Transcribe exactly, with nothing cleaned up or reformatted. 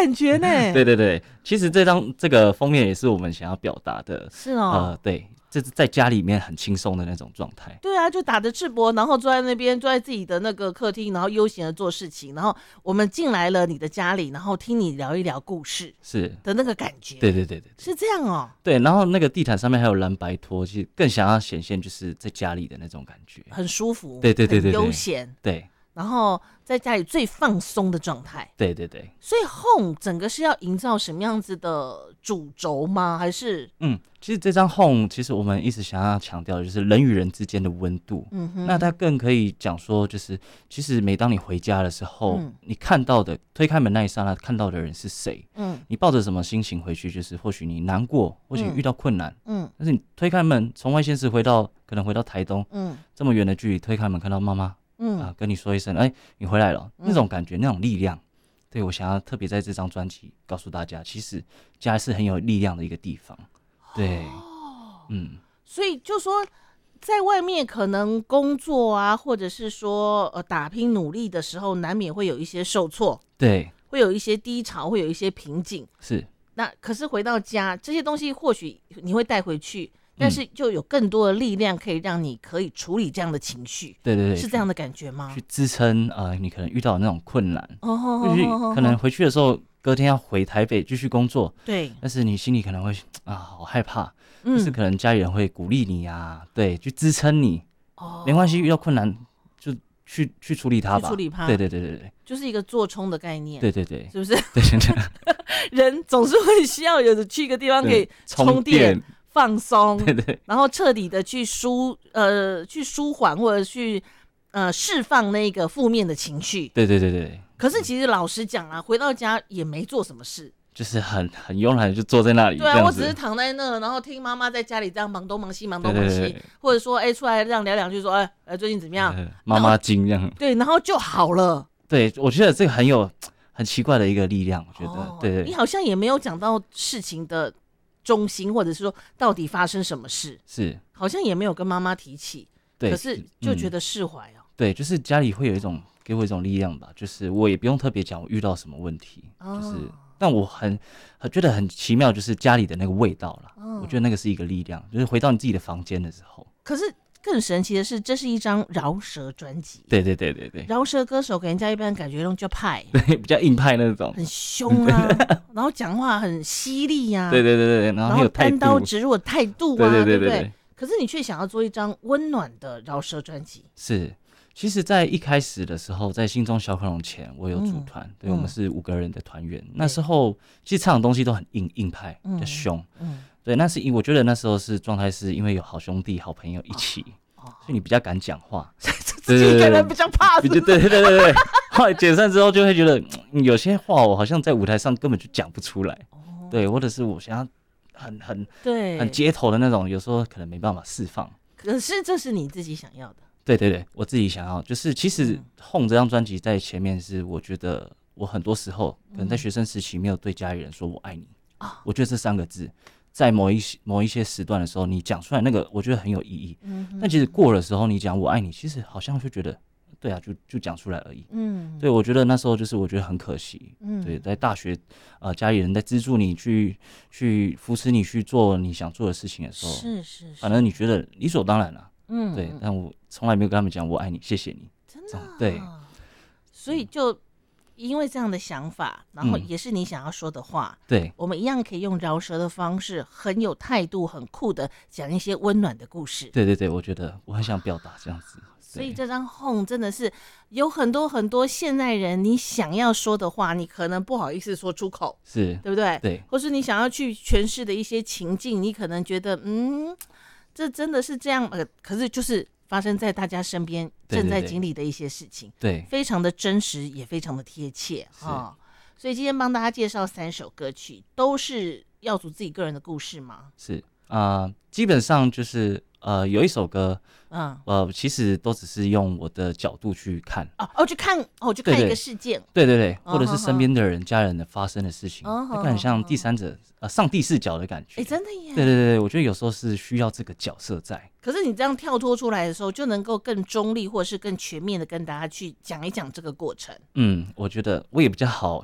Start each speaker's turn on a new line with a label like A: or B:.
A: 感觉呢。
B: 对对对，其实这张这个封面也是我们想要表达的。
A: 是哦，
B: 呃，对，这是在家里面很轻松的那种状态。
A: 对啊，就打着赤膊，然后坐在那边，坐在自己的那个客厅，然后悠闲的做事情，然后我们进来了你的家里，然后听你聊一聊故事，
B: 是
A: 的那个感觉。
B: 对对对对，
A: 是这样哦。
B: 对，然后那个地毯上面还有蓝白拖，其实更想要显现就是在家里的那种感觉，
A: 很舒服，
B: 对对对对，
A: 很悠闲，
B: 对，
A: 然后在家里最放松的状态，
B: 对对对。
A: 所以 home 整个是要营造什么样子的主轴吗？还是
B: 嗯，其实这张 home 其实我们一直想要强调的就是人与人之间的温度。嗯哼，那它更可以讲说，就是其实每当你回家的时候，嗯、你看到的推开门那一刹那看到的人是谁？嗯，你抱着什么心情回去？就是或许你难过，或许遇到困难，嗯，但是你推开门从外县市回到可能回到台东，嗯，这么远的距离，推开门看到妈妈。嗯啊，跟你说一声，哎、欸，你回来了，那种感觉，那种力量，对我想要特别在这张专辑告诉大家，其实家是很有力量的一个地方。对，哦、嗯，
A: 所以就说在外面可能工作啊，或者是说呃打拼努力的时候，难免会有一些受挫，
B: 对，
A: 会有一些低潮，会有一些瓶颈。
B: 是，
A: 那可是回到家，这些东西或许你会带回去。但是就有更多的力量可以让你可以处理这样的情绪，
B: 对对对，
A: 是这样的感觉吗？
B: 去支撑呃，你可能遇到的那种困难，
A: 哦，
B: 或许可能回去的时候，隔天要回台北继续工作，
A: 对，
B: 但是你心里可能会啊，好害怕，嗯，就是可能家里人会鼓励你啊，对，去支撑你，哦，没关系，遇到困难就去去处理它吧，
A: 去处理它，
B: 对对对对对，
A: 就是一个做冲的概念，
B: 对对对，
A: 是不是？
B: 对对对，
A: 人总是会需要有去一个地方可以充电。放松，
B: 对对，
A: 然后彻底的去舒呃去舒缓或者去呃释放那个负面的情绪，
B: 对对对对。
A: 可是其实老实讲啊，回到家也没做什么事，
B: 就是很很慵懒的就坐在那里。
A: 对啊，我只是躺在那，然后听妈妈在家里这样忙东忙西，忙东忙西，对对对，或者说哎、欸、出来这样聊两句，说哎哎、欸、最近怎么样？
B: 妈妈经这样。
A: 对，然后就好了。
B: 对，我觉得这个很有很奇怪的一个力量，我觉得，哦、对, 对对。
A: 你好像也没有讲到事情的中心，或者是说到底发生什么事，
B: 是好
A: 像也没有跟妈妈提起，对，可是就觉得释怀哦、嗯。
B: 对，就是家里会有一种给我一种力量吧，就是我也不用特别讲我遇到什么问题，哦、就是但我很很觉得很奇妙，就是家里的那个味道啦、哦，我觉得那个是一个力量，就是回到你自己的房间的时候。
A: 可是更神奇的是，这是一张饶舌专辑。
B: 对对对对对，
A: 饶舌歌手给人家一般感觉那种叫派，
B: 对，比较硬派那种，
A: 很凶啊，然后讲话很犀利呀、啊，
B: 对对对对，然后很有态度，
A: 单刀直入的态度啊，
B: 对对对 对, 对, 对,
A: 对不对？可是你却想要做一张温暖的饶舌专辑。
B: 是，其实，在一开始的时候，在心中小恐龙前，我有组团、嗯，对、嗯、我们是五个人的团员。那时候其实唱的东西都很硬硬派，比较凶。嗯，对，那是因我觉得那时候是状态，是因为有好兄弟、好朋友一起。哦所以你比较敢讲话，
A: 自己一个人比较怕是不是，
B: 对对对对对。后来解散之后，就会觉得有些话我好像在舞台上根本就讲不出来，哦、对，或者是我想要很很
A: 对
B: 很街头的那种，有时候可能没办法释放。
A: 可是这是你自己想要的。
B: 对对对，我自己想要，就是其实《Home》这张专辑在前面是，我觉得我很多时候可能在学生时期没有对家里人说我爱你啊、嗯，我觉得这三个字。在某一些某一些时段的时候，你讲出来那个，我觉得很有意义。嗯，但其实过了时候，你讲我爱你，其实好像就觉得，对啊，就就讲出来而已。嗯，对，我觉得那时候就是我觉得很可惜。嗯，对，在大学，呃，家里人在资助你去去扶持你去做你想做的事情的时候，
A: 是是是，
B: 反正你觉得理所当然了、啊。嗯，对，但我从来没有跟他们讲我爱你，谢谢你。
A: 真的、啊，
B: 对，
A: 所以就。因为这样的想法，然后也是你想要说的话，
B: 嗯、对，
A: 我们一样可以用饶舌的方式，很有态度、很酷的讲一些温暖的故事。
B: 对对对，我觉得我很想表达这样子。
A: 所以这张 Home 真的是有很多很多现代人你想要说的话，你可能不好意思说出口，
B: 是
A: 对不对？
B: 对，
A: 或是你想要去诠释的一些情境，你可能觉得，嗯，这真的是这样，呃，可是就是。发生在大家身边正在经历的一些事情，
B: 对，对，对，
A: 非常的真实，也非常的贴切啊、哦。所以今天帮大家介绍三首歌曲，都是耀祖自己个人的故事吗？
B: 是啊、呃，基本上就是呃，有一首歌，嗯，呃，其实都只是用我的角度去看，
A: 哦哦，去看哦，去看一个事件，
B: 对对 对, 对，或者是身边的人、哦、家人的发生的事情，
A: 哦、
B: 那很像第三者、哦、呃上帝视角的感觉，
A: 哎，真的耶，
B: 对对对，我觉得有时候是需要这个角色在。
A: 可是你这样跳脱出来的时候，就能够更中立，或是更全面的跟大家去讲一讲这个过程。
B: 嗯，我觉得我也比较好